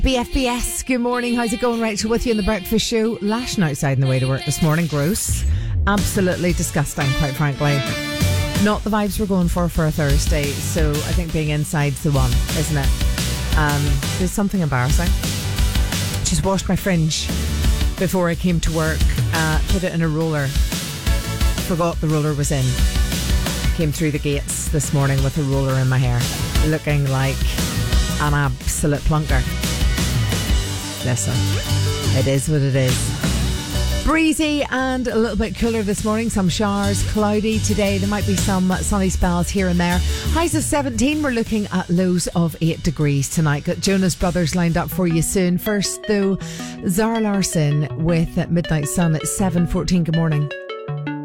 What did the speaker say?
BFBS, good morning. How's it going? Rachel with you in the breakfast show. Lashing outside on the way to work this morning. Gross. Absolutely disgusting, quite frankly. Not the vibes we're going for a Thursday. So I think being inside's the one, isn't it? There's something embarrassing. Just washed my fringe before I came to work. Put it in a roller. Forgot the roller was in. Came through the gates this morning with a roller in my hair. Looking like an absolute plunker. Listen, it is what it is. Breezy and a little bit cooler this morning. Some showers, cloudy today. There might be some sunny spells here and there. Highs of 17. We're looking at lows of 8 degrees tonight. Got Jonas Brothers lined up for you soon. First, though, Zara Larsson with Midnight Sun at 7:14. Good morning.